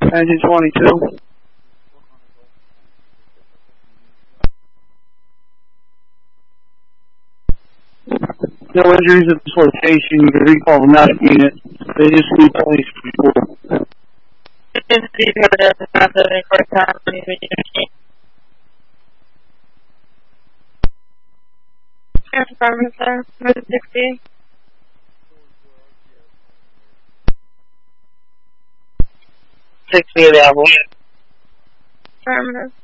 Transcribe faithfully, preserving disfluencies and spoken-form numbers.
Engine twenty-two. No injuries at this location. You can recall the medic unit. They just need police support. Affirmative, sir. Route sixty. sixty available. Affirmative.